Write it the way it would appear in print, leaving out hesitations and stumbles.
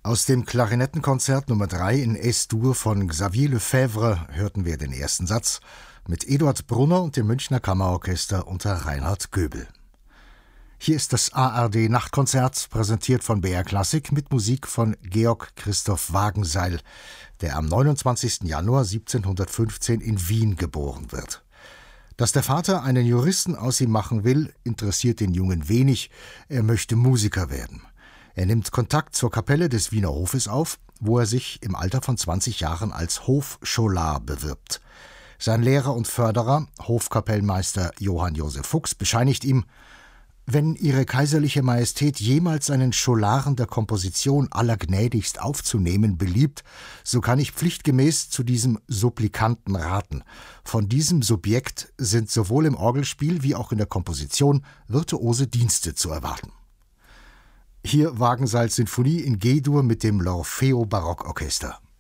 Aus dem Klarinettenkonzert Nummer 3 in Es-Dur von Xavier Lefebvre hörten wir den ersten Satz mit Eduard Brunner und dem Münchner Kammerorchester unter Reinhard Göbel. Hier ist das ARD-Nachtkonzert, präsentiert von BR Klassik mit Musik von Georg Christoph Wagenseil, der am 29. Januar 1715 in Wien geboren wird. Dass der Vater einen Juristen aus ihm machen will, interessiert den Jungen wenig, er möchte Musiker werden. Er nimmt Kontakt zur Kapelle des Wiener Hofes auf, wo er sich im Alter von 20 Jahren als Hofscholar bewirbt. Sein Lehrer und Förderer, Hofkapellmeister Johann Josef Fuchs, bescheinigt ihm: Wenn Ihre kaiserliche Majestät jemals einen Scholaren der Komposition allergnädigst aufzunehmen beliebt, so kann ich pflichtgemäß zu diesem Supplikanten raten. Von diesem Subjekt sind sowohl im Orgelspiel wie auch in der Komposition virtuose Dienste zu erwarten. Hier Wagenseils Sinfonie in G-Dur mit dem L'Orfeo Barockorchester.